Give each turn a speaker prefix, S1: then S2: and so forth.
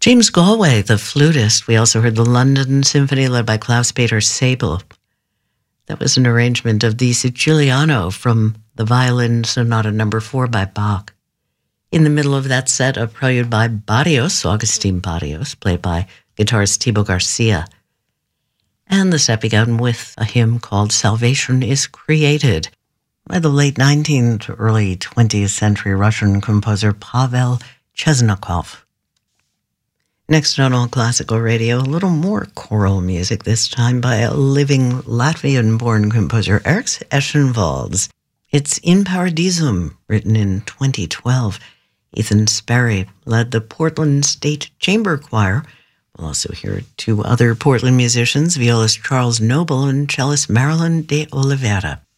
S1: James Galway, the flutist. We also heard the London Symphony led by Klaus-Peter Sabel. That was an arrangement of the Siciliano from the Violin Sonata No. 4 by Bach. In the middle of that set, a prelude by Barrios, Augustin Barrios, played by guitarist Thibaut Garcia. And the set began with a hymn called Salvation is Created by the late 19th to early 20th century Russian composer Pavel Chesnokov. Next on All Classical Radio, a little more choral music, this time by a living Latvian-born composer, Eriks Eschenwalds. It's In Paradisum, written in 2012. Ethan Sperry led the Portland State Chamber Choir. We'll also hear two other Portland musicians, violist Charles Noble and cellist Marilyn de Oliveira.